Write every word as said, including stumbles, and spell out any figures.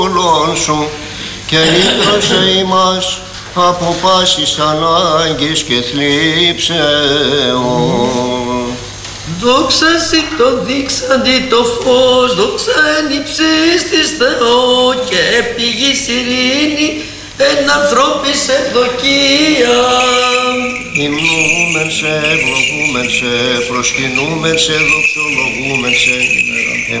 σου και λύτρωσε ημάς από πάσης ανάγκης και θλίψεων. Δόξα σοι το δείξαντι το φως, δόξα εν υψίστης Θεό και πηγής ειρήνη εν ανθρώπης ευδοκία. Υμνούμεν σε, ευλογούμεν σε, προσκυνούμεν σε, δοξολογούμεν σε.